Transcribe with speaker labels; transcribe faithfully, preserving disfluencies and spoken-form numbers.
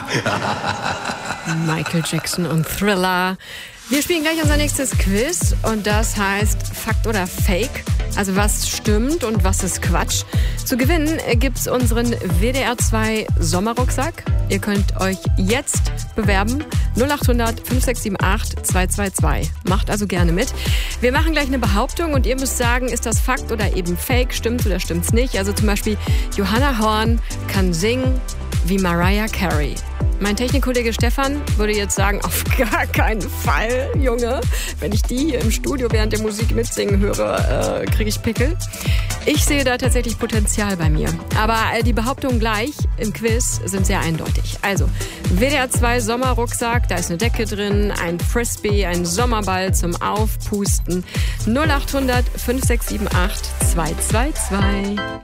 Speaker 1: Michael Jackson und Thriller. Wir spielen gleich unser nächstes Quiz und das heißt Fakt oder Fake. Also was stimmt und was ist Quatsch. Zu gewinnen gibt's unseren W D R zwei Sommerrucksack. Ihr könnt euch jetzt bewerben. null acht hundert fünf sechs sieben acht zwei zwei zwei. Macht also gerne mit. Wir machen gleich eine Behauptung und ihr müsst sagen, ist das Fakt oder eben Fake, stimmt's oder stimmt's nicht. Also zum Beispiel Johanna Horn kann singen wie Mariah Carey. Mein Technikkollege Stefan würde jetzt sagen, auf gar keinen Fall, Junge. Wenn ich die hier im Studio während der Musik mitsingen höre, äh, kriege ich Pickel. Ich sehe da tatsächlich Potenzial bei mir. Aber äh, die Behauptungen gleich im Quiz sind sehr eindeutig. Also, W D R zwei Sommerrucksack, da ist eine Decke drin, ein Frisbee, ein Sommerball zum Aufpusten. null acht hundert fünf sechs sieben acht zwei zwei zwei.